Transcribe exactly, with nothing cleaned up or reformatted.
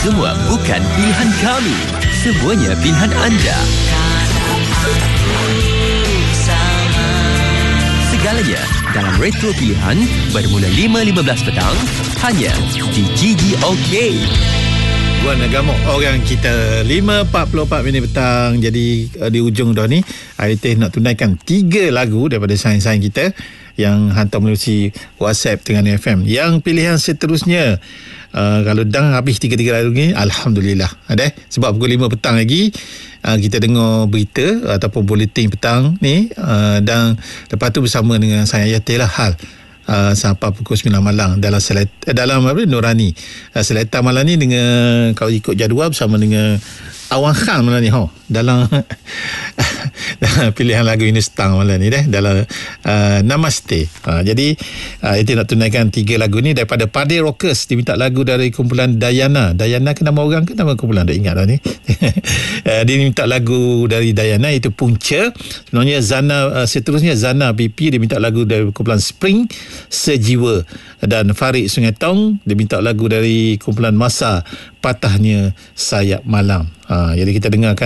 Semua bukan pilihan kami, semuanya pilihan anda. Segalanya dalam Retro Pilihan bermula lima lima belas petang hanya di G G OK. Puan Gamuk orang kita lima empat puluh empat minit petang. Jadi uh, di ujung dah ni I T nak tunaikan tiga lagu daripada sains-sains kita yang hantar melalui WhatsApp dengan F M. Yang pilihan seterusnya uh, kalau dah habis tiga-tiga lagu ni, Alhamdulillah ada. Sebab pukul lima petang lagi uh, kita dengar berita ataupun bulletin petang ni, uh, dan lepas tu bersama dengan saya Yatil lah hal Uh, sampai pukul sembilan malam dalam selet, eh, dalam apa Nurani uh, Seletar malam ni dengan kalau ikut jadual bersama dengan Awan Khan malam ni ho dalam pilihan lagu ini setang malam ni deh dalam uh, Namaste. Uh, jadi uh, itu nak tunaikan tiga lagu ni daripada Pade Rockers, diminta lagu dari kumpulan Dayana. Dayana ke nama orang ke nama kumpulan, tak ingat dah ni. uh, dia minta lagu dari Dayana itu Punca. Sebenarnya Zana uh, seterusnya Zana B P dia minta lagu dari kumpulan Spring Sejiwa, dan Farid Sungai Tong dia minta lagu dari kumpulan Masa Patahnya Sayap Malam. Ha, jadi kita dengarkan